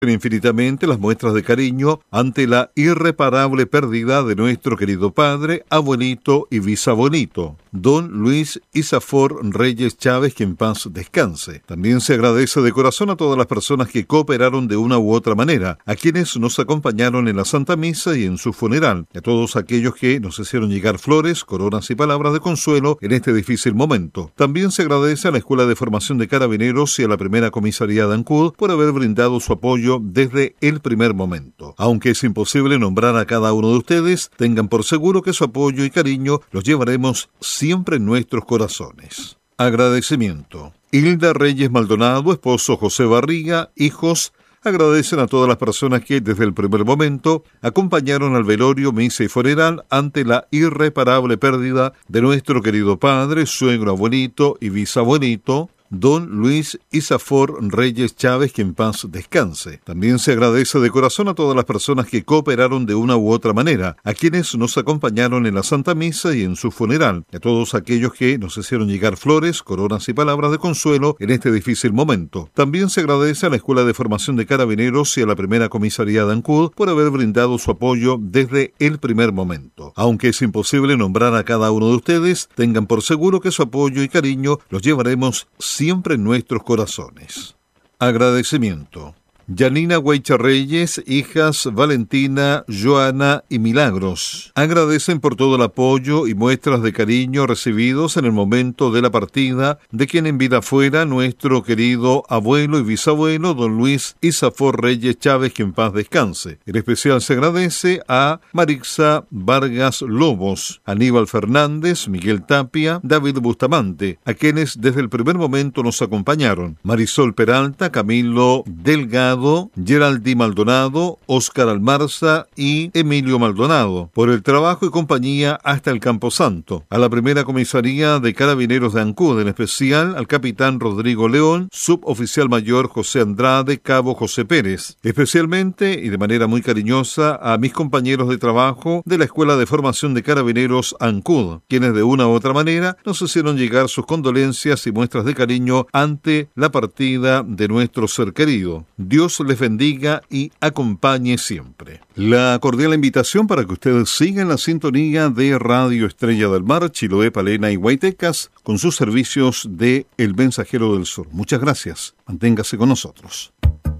infinitamente las muestras de cariño ante la irreparable pérdida de nuestro querido padre, abuelito y bisabuelito, don Luis Isafor Reyes Chávez, que en paz descanse. También se agradece de corazón a todas las personas que cooperaron de una u otra manera, a quienes nos acompañaron en la Santa Misa y en su funeral, y a todos aquellos que nos hicieron llegar flores, coronas y palabras de consuelo en este difícil momento. También se agradece a la Escuela de Formación de Carabineros y a la Primera Comisaría de Ancud por haber brindado su apoyo desde el primer momento. Aunque es imposible nombrar a cada uno de ustedes, tengan por seguro que su apoyo y cariño los llevaremos siempre en nuestros corazones. Agradecimiento. Hilda Reyes Maldonado, esposo José Barriga, hijos, agradecen a todas las personas que desde el primer momento acompañaron al velorio, misa y funeral ante la irreparable pérdida de nuestro querido padre, suegro, abuelito y bisabuelito, don Luis Isafor Reyes Chávez, que en paz descanse. También se agradece de corazón a todas las personas que cooperaron de una u otra manera, a quienes nos acompañaron en la Santa Misa y en su funeral, y a todos aquellos que nos hicieron llegar flores, coronas y palabras de consuelo en este difícil momento. También se agradece a la Escuela de Formación de Carabineros y a la Primera Comisaría de Ancud por haber brindado su apoyo desde el primer momento. Aunque es imposible nombrar a cada uno de ustedes, tengan por seguro que su apoyo y cariño los llevaremos siempre en nuestros corazones. Agradecimiento. Yanina Huaycha Reyes, hijas Valentina, Joana y Milagros, agradecen por todo el apoyo y muestras de cariño recibidos en el momento de la partida de quien en vida fuera nuestro querido abuelo y bisabuelo, don Luis Isafor Reyes Chávez, que en paz descanse. En especial se agradece a Marixa Vargas Lobos, Aníbal Fernández, Miguel Tapia, David Bustamante, a quienes desde el primer momento nos acompañaron, Marisol Peralta, Camilo Delgado, Geraldi Maldonado, Óscar Almarza y Emilio Maldonado, por el trabajo y compañía hasta el Camposanto, a la Primera Comisaría de Carabineros de Ancud, en especial al capitán Rodrigo León, suboficial mayor José Andrade, cabo José Pérez, especialmente y de manera muy cariñosa a mis compañeros de trabajo de la Escuela de Formación de Carabineros Ancud, quienes de una u otra manera nos hicieron llegar sus condolencias y muestras de cariño ante la partida de nuestro ser querido. Dios les bendiga y acompañe siempre. La cordial invitación para que ustedes sigan la sintonía de Radio Estrella del Mar, Chiloé, Palena y Huaytecas, con sus servicios de El Mensajero del Sur. Muchas gracias. Manténgase con nosotros.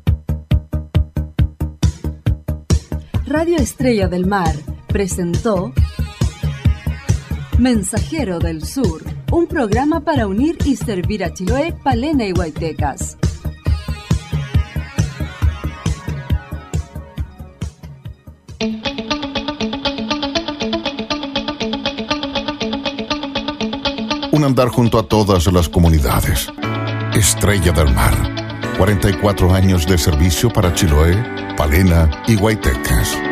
Radio Estrella del Mar presentó Mensajero del Sur, un programa para unir y servir a Chiloé, Palena y Huaytecas. Un andar junto a todas las comunidades. Estrella del Mar. 44 años de servicio para Chiloé, Palena y Huaytecas.